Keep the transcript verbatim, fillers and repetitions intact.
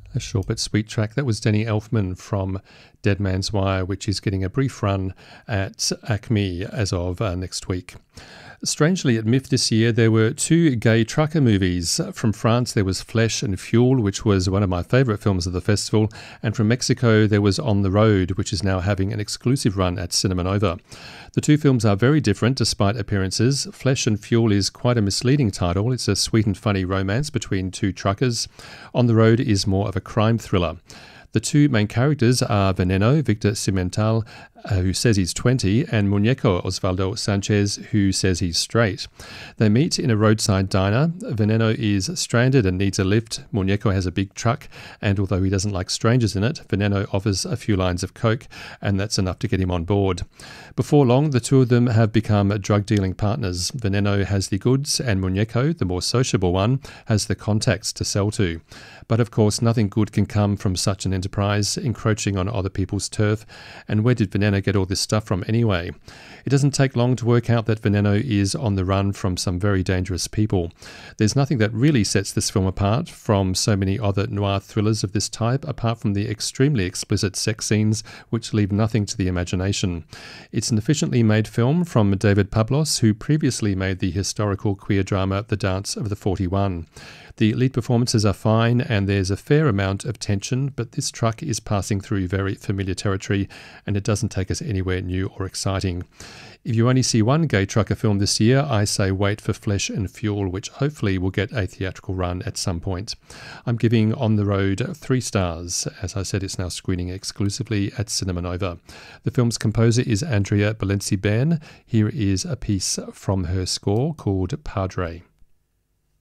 A short but sweet track. That was Danny Elfman from Dead Man's Wire, which is getting a brief run at Acme as of uh, next week. Strangely, at M I F this year, there were two gay trucker movies. From France, there was Flesh and Fuel, which was one of my favourite films of the festival. And from Mexico, there was On the Road, which is now having an exclusive run at Cinema Nova. The two films are very different despite appearances. Flesh and Fuel is quite a misleading title. It's a sweet and funny romance between two truckers. On the Road is more of a crime thriller. The two main characters are Veneno, Victor Cimental, uh, who says he's twenty, and Muñeco, Osvaldo Sanchez, who says he's straight. They meet in a roadside diner. Veneno is stranded and needs a lift. Muñeco has a big truck, and although he doesn't like strangers in it, Veneno offers a few lines of coke, and that's enough to get him on board. Before long, the two of them have become drug-dealing partners. Veneno has the goods, and Muñeco, the more sociable one, has the contacts to sell to. But of course, nothing good can come from such an enterprise, encroaching on other people's turf. And where did Veneno get all this stuff from anyway? It doesn't take long to work out that Veneno is on the run from some very dangerous people. There's nothing that really sets this film apart from so many other noir thrillers of this type, apart from the extremely explicit sex scenes, which leave nothing to the imagination. It's an efficiently made film from David Pablos, who previously made the historical queer drama The Dance of the forty-one. The lead performances are fine and there's a fair amount of tension, but this truck is passing through very familiar territory and it doesn't take us anywhere new or exciting. If you only see one gay trucker film this year, I say wait for Flesh and Fuel, which hopefully will get a theatrical run at some point. I'm giving On the Road three stars. As I said, it's now screening exclusively at Cinema Nova. The film's composer is Andrea Balenci-Ben. Here is a piece from her score called Padre.